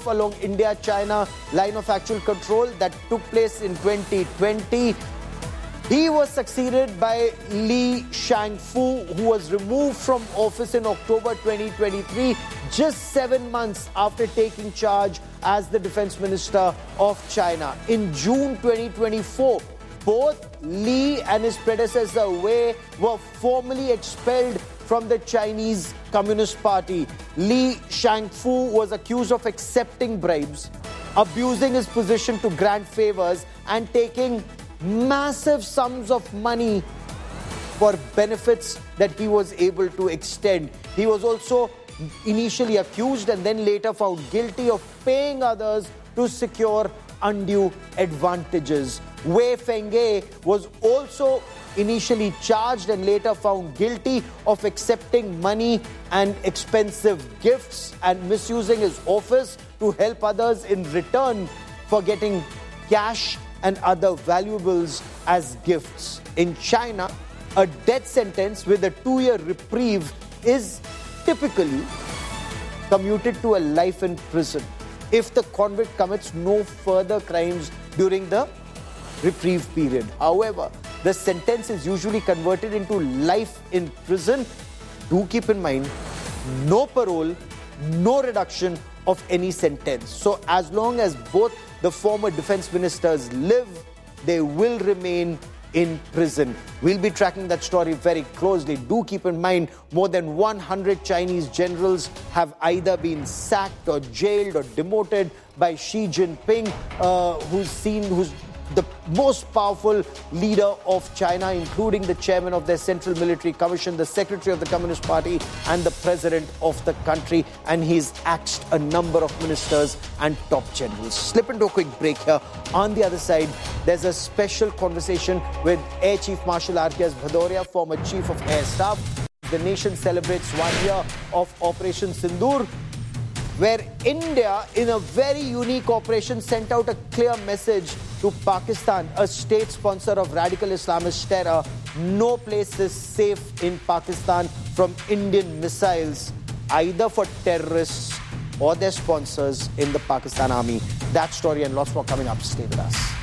standoff along India-China line of actual control that took place in 2020. He was succeeded by Li Shangfu, who was removed from office in October 2023, just 7 months after taking charge as the defense minister of China. In June 2024, both Li and his predecessor Wei were formally expelled from the Chinese Communist Party. Li Shangfu was accused of accepting bribes, abusing his position to grant favors, and taking massive sums of money for benefits that he was able to extend. He was also initially accused and then later found guilty of paying others to secure undue advantages. Wei Fenghe was also initially charged and later found guilty of accepting money and expensive gifts and misusing his office to help others in return for getting cash and other valuables as gifts. In China, a death sentence with a 2-year reprieve is typically commuted to a life in prison if the convict commits no further crimes during the reprieve period. However, the sentence is usually converted into life in prison. Do keep in mind, no parole, no reduction of any sentence. So as long as both the former defense ministers live, they will remain in prison. We'll be tracking that story very closely. Do keep in mind, more than 100 Chinese generals have either been sacked or jailed or demoted by Xi Jinping, who's the most powerful leader of China, including the chairman of their Central Military Commission, the secretary of the Communist Party, and the president of the country. And he's axed a number of ministers and top generals. Slip into a quick break here. On the other side, there's a special conversation with Air Chief Marshal R.K.S. Bhadauria, former Chief of Air Staff. The nation celebrates 1 year of Operation Sindoor, where India, in a very unique operation, sent out a clear message to Pakistan, a state sponsor of radical Islamist terror. No place is safe in Pakistan from Indian missiles, either for terrorists or their sponsors in the Pakistan army. That story and lots more coming up. Stay with us.